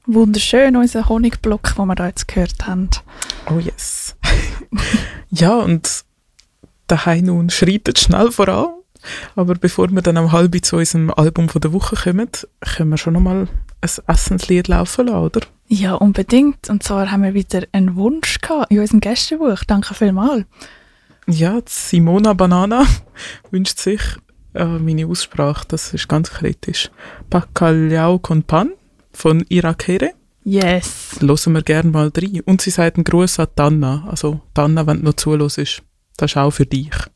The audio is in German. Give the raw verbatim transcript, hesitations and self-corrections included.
Wunderschön, unser Honigblock, den wir da jetzt gehört haben. Oh yes. Ja, und der Heinun schreitet schnell voran. Aber bevor wir dann um halb zu unserem Album von der Woche kommen, können wir schon nochmal ein Essenslied laufen lassen, oder? Ja, unbedingt. Und zwar haben wir wieder einen Wunsch gehabt in unserem Gästebuch. Danke vielmals. Ja, Simona Banana wünscht sich, äh, meine Aussprache, das ist ganz kritisch, Bacalhau con Pan von Irakere. Yes. Hören wir gerne mal rein. Und sie sagt einen Gruß an Tanna. Also Tanna, wenn du noch zuhörst, das ist auch für dich.